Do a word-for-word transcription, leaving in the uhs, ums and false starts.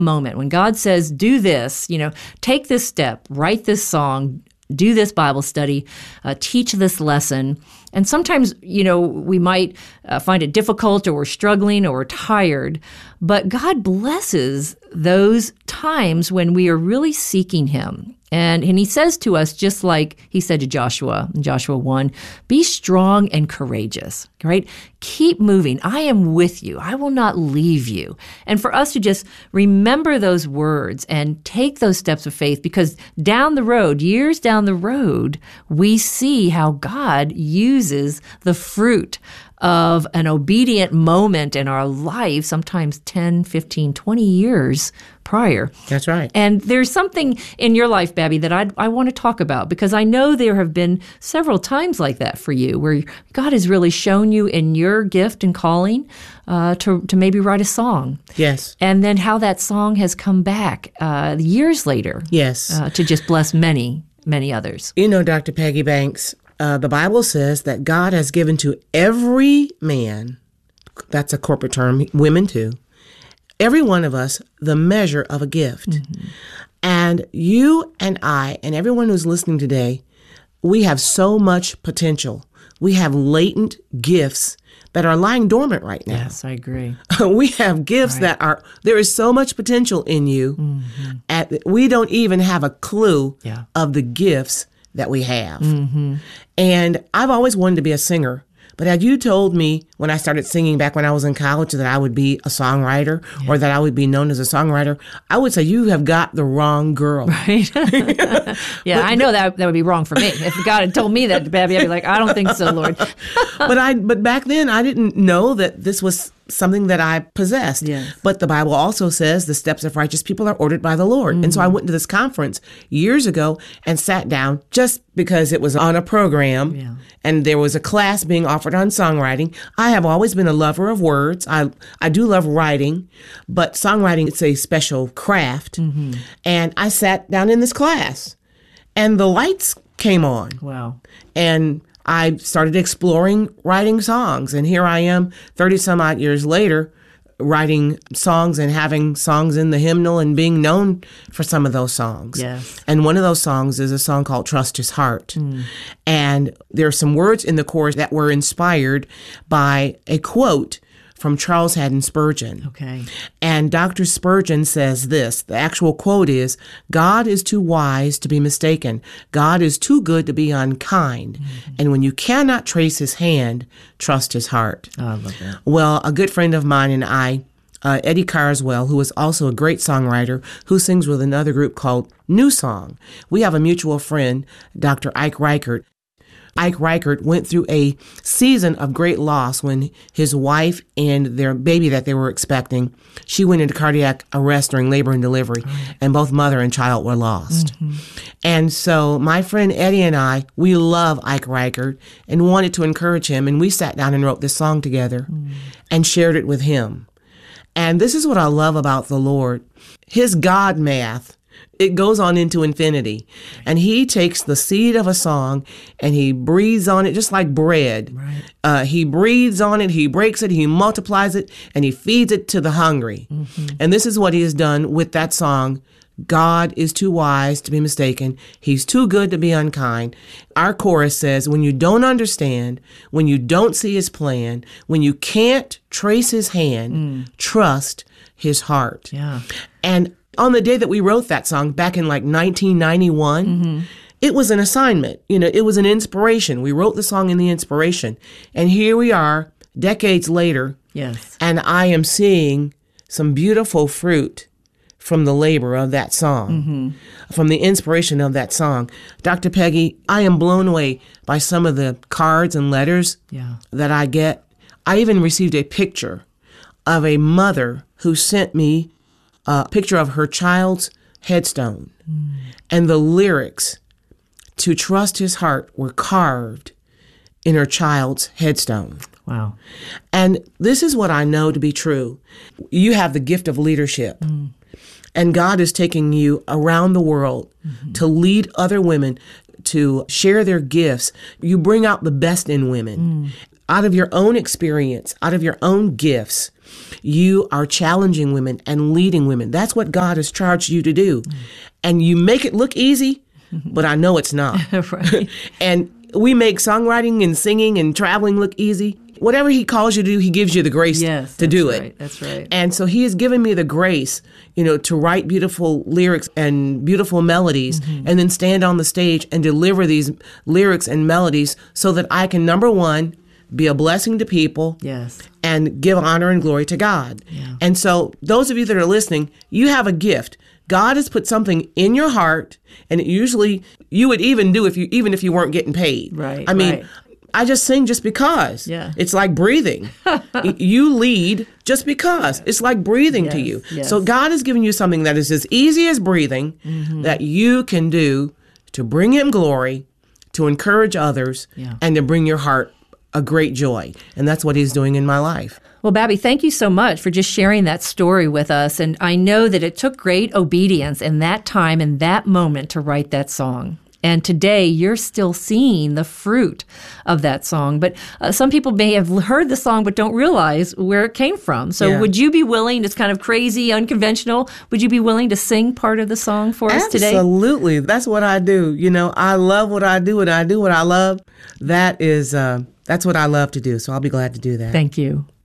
moment when God says, do this, you know, take this step, write this song, do this Bible study, uh, teach this lesson. And sometimes, you know, we might uh, find it difficult, or we're struggling, or we're tired. But God blesses those times when we are really seeking him. And, and he says to us, just like he said to Joshua in Joshua one, be strong and courageous, right? Keep moving. I am with you. I will not leave you. And for us to just remember those words and take those steps of faith, because down the road, years down the road, we see how God uses the fruit of an obedient moment in our life, sometimes ten, fifteen, twenty years prior. That's right. And there's something in your life, Babby, that I I want to talk about, because I know there have been several times like that for you, where God has really shown you in your gift and calling uh, to, to maybe write a song. Yes. And then how that song has come back uh, years later. Yes. Uh, to just bless many, many others. You know, Doctor Peggy Banks, Uh, the Bible says that God has given to every man, that's a corporate term, women too, every one of us, the measure of a gift. Mm-hmm. And you and I and everyone who's listening today, we have so much potential. We have latent gifts that are lying dormant right now. Yes, I agree. We have gifts right. that are, there is so much potential in you, mm-hmm. at, we don't even have a clue yeah. of the gifts that we have. Mm-hmm. And I've always wanted to be a singer. But had you told me when I started singing back when I was in college that I would be a songwriter yeah. or that I would be known as a songwriter, I would say you have got the wrong girl. Right. yeah, but, I know that that would be wrong for me. If God had told me that, Babby, I'd be like, I don't think so, Lord. but I but back then I didn't know that this was something that I possessed. Yes. But the Bible also says the steps of righteous people are ordered by the Lord. Mm-hmm. And so I went to this conference years ago and sat down just because it was on a program yeah. and there was a class being offered on songwriting. I have always been a lover of words. I I do love writing, but songwriting is a special craft. Mm-hmm. And I sat down in this class and the lights came on. Wow. And I started exploring writing songs, and here I am thirty some odd years later writing songs and having songs in the hymnal and being known for some of those songs. Yes. And one of those songs is a song called Trust His Heart. Mm. And there are some words in the chorus that were inspired by a quote from Charles Haddon Spurgeon. Okay. And Doctor Spurgeon says this, the actual quote is, God is too wise to be mistaken. God is too good to be unkind. Mm-hmm. And when you cannot trace his hand, trust his heart. Oh, I love that. Well, a good friend of mine and I, uh, Eddie Carswell, who is also a great songwriter, who sings with another group called New Song. We have a mutual friend, Doctor Ike Reichert. Ike Reichert went through a season of great loss when his wife and their baby that they were expecting, she went into cardiac arrest during labor and delivery, mm-hmm. and both mother and child were lost. Mm-hmm. And so my friend Eddie and I, we love Ike Reichert and wanted to encourage him, and we sat down and wrote this song together mm-hmm. and shared it with him. And this is what I love about the Lord. His God math, it goes on into infinity. And he takes the seed of a song and he breathes on it just like bread. Right. Uh, he breathes on it, he breaks it, he multiplies it, and he feeds it to the hungry. Mm-hmm. And this is what he has done with that song. God is too wise to be mistaken. He's too good to be unkind. Our chorus says, when you don't understand, when you don't see his plan, when you can't trace his hand, mm. trust his heart. Yeah. And on the day that we wrote that song back in like nineteen ninety-one, mm-hmm. it was an assignment. You know, it was an inspiration. We wrote the song in the inspiration. And here we are decades later. Yes. And I am seeing some beautiful fruit from the labor of that song, mm-hmm. from the inspiration of that song. Doctor Peggy, I am blown away by some of the cards and letters yeah. that I get. I even received a picture of a mother who sent me a picture of her child's headstone. Mm. And the lyrics to Trust His Heart were carved in her child's headstone. Wow. And this is what I know to be true. You have the gift of leadership. Mm. And God is taking you around the world mm-hmm. to lead other women, to share their gifts. You bring out the best in women. Mm. out of your own experience, out of your own gifts, you are challenging women and leading women. That's what God has charged you to do. Mm. And you make it look easy, but I know it's not. Right. And we make songwriting and singing and traveling look easy. Whatever he calls you to do, he gives you the grace yes, to do right, it. That's right. And so he has given me the grace, you know, to write beautiful lyrics and beautiful melodies, mm-hmm. and then stand on the stage and deliver these lyrics and melodies so that I can, number one, be a blessing to people, yes, and give honor and glory to God. Yeah. And so those of you that are listening, you have a gift. God has put something in your heart, and it usually you would even do if you even if you weren't getting paid. Right. I mean, right. I just sing just because. Yeah. It's like breathing. You lead just because. It's like breathing yes, to you. Yes. So God has given you something that is as easy as breathing, mm-hmm. that you can do to bring him glory, to encourage others, yeah. and to bring your heart a great joy. And that's what he's doing in my life. Well, Babby, thank you so much for just sharing that story with us. And I know that it took great obedience in that time and that moment to write that song. And today, you're still seeing the fruit of that song. But uh, some people may have heard the song but don't realize where it came from. So yeah. would you be willing, it's kind of crazy, unconventional, would you be willing to sing part of the song for us today? Absolutely. That's what I do. You know, I love what I do, and I do what I love. That is, uh, that's what I love to do. So I'll be glad to do that. Thank you.